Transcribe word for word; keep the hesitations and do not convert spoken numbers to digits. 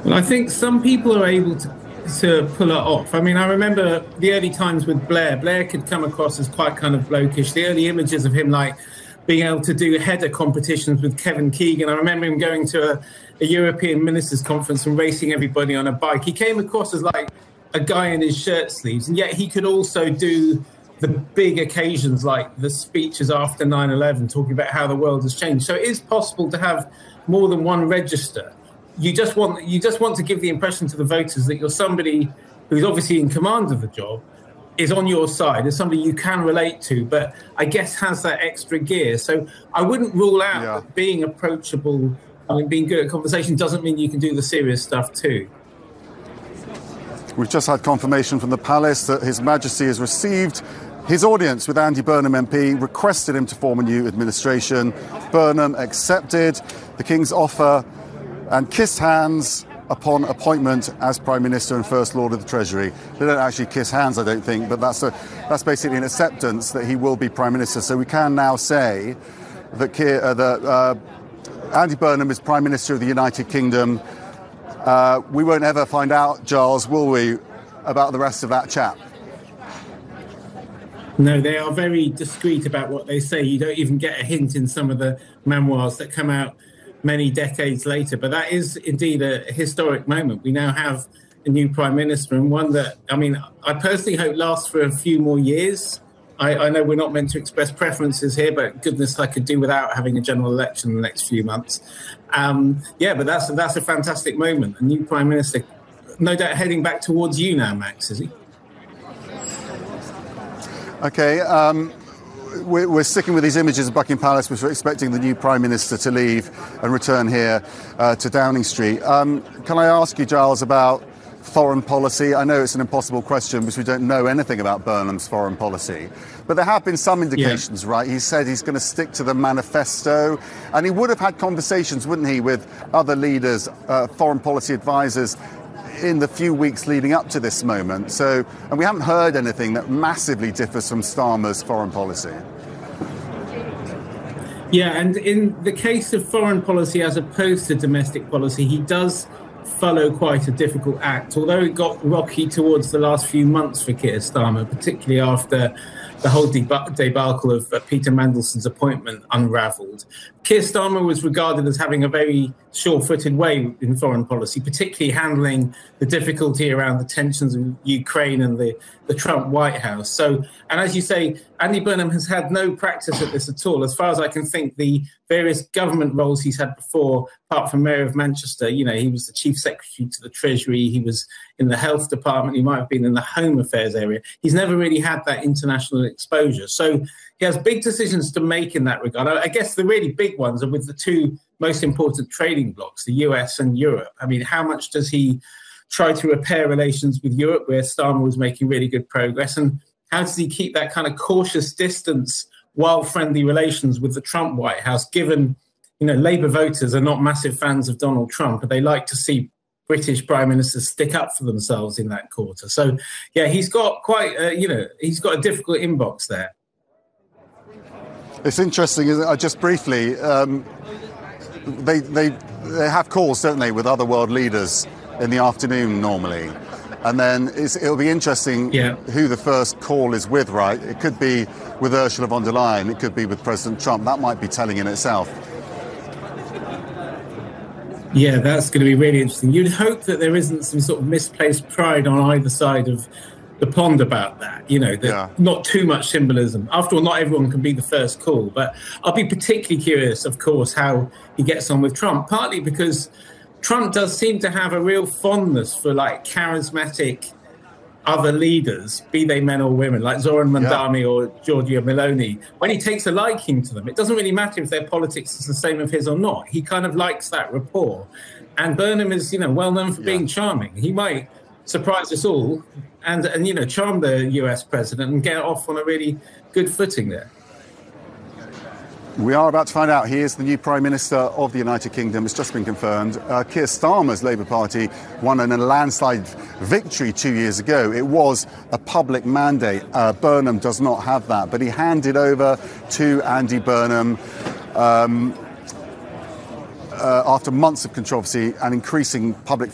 Well, I think some people are able to to pull it off. I mean, I remember the early times with Blair. Blair could come across as quite kind of blokish. The early images of him, like being able to do header competitions with Kevin Keegan. I remember him going to a, a European Ministers' Conference and racing everybody on a bike. He came across as like a guy in his shirt sleeves, and yet he could also do the big occasions like the speeches after nine eleven, talking about how the world has changed. So it is possible to have more than one register. You just want you just want to give the impression to the voters that you're somebody who's obviously in command of the job, is on your side, is somebody you can relate to, but I guess has that extra gear. So I wouldn't rule out yeah. that being approachable, I mean, being good at conversation doesn't mean you can do the serious stuff too. We've just had confirmation from the palace that His Majesty has received his audience with Andy Burnham M P, requested him to form a new administration. Burnham accepted the King's offer and kissed hands upon appointment as Prime Minister and First Lord of the Treasury. They don't actually kiss hands, I don't think, but that's a, that's basically an acceptance that he will be Prime Minister. So we can now say that, Keir, uh, that uh, Andy Burnham is Prime Minister of the United Kingdom. Uh, we won't ever find out, Giles, will we, about the rest of that chat? No, they are very discreet about what they say. You don't even get a hint in some of the memoirs that come out many decades later. But that is indeed a historic moment. We now have a new Prime Minister, and one that, I mean, I personally hope lasts for a few more years. I, I know we're not meant to express preferences here, but goodness, I could do without having a general election in the next few months. Um, yeah, but that's, that's a fantastic moment. A new Prime Minister, no doubt heading back towards you now, Max, is he? OK, um, we're, we're sticking with these images of Buckingham Palace, which we're expecting the new Prime Minister to leave and return here uh, to Downing Street. Um, can I ask you, Giles, about foreign policy? I know it's an impossible question because we don't know anything about Burnham's foreign policy. But there have been some indications, yeah. right? He said he's going to stick to the manifesto. And he would have had conversations, wouldn't he, with other leaders, uh, foreign policy advisors, in the few weeks leading up to this moment. So, and we haven't heard anything that massively differs from Starmer's foreign policy. Yeah, and in the case of foreign policy as opposed to domestic policy, he does follow quite a difficult act, although it got rocky towards the last few months for Keir Starmer, particularly after the whole debacle of uh, Peter Mandelson's appointment unravelled. Keir Starmer was regarded as having a very sure-footed way in foreign policy, particularly handling the difficulty around the tensions in Ukraine and the, the Trump White House. So, and as you say, Andy Burnham has had no practice at this at all. As far as I can think, the various government roles he's had before, apart from Mayor of Manchester, you know, he was the Chief Secretary to the Treasury, he was in the Health Department, he might have been in the Home Affairs area. He's never really had that international exposure. So he has big decisions to make in that regard. I guess the really big ones are with the two most important trading blocs, the U S and Europe. I mean, how much does he try to repair relations with Europe, where Starmer was making really good progress? And how does he keep that kind of cautious distance while friendly relations with the Trump White House, given, you know, Labour voters are not massive fans of Donald Trump, and they like to see British prime ministers stick up for themselves in that quarter. So, yeah, he's got quite, uh, you know, he's got a difficult inbox there. It's interesting, isn't it? Just briefly, um, they, they, they have calls, don't they, with other world leaders in the afternoon normally. And then it's, it'll be interesting yeah. who the first call is with, right? It could be with Ursula von der Leyen. It could be with President Trump. That might be telling in itself. Yeah, that's going to be really interesting. You'd hope that there isn't some sort of misplaced pride on either side of the pond about that, you know, that yeah. not too much symbolism. After all, not everyone can be the first call. But I'll be particularly curious, of course, how he gets on with Trump, partly because Trump does seem to have a real fondness for, like, charismatic other leaders, be they men or women, like Zoran Mandami yeah. or Giorgia Meloni. When he takes a liking to them, it doesn't really matter if their politics is the same as his or not. He kind of likes that rapport. And Burnham is, you know, well known for yeah. being charming. He might surprise us all and, and, you know, charm the U S president and get off on a really good footing there. We are about to find out. He is the new Prime Minister of the United Kingdom. It's just been confirmed. Uh, Keir Starmer's Labour Party won in a landslide victory two years ago. It was a public mandate. Uh, Burnham does not have that, but he handed over to Andy Burnham um, uh, after months of controversy and increasing public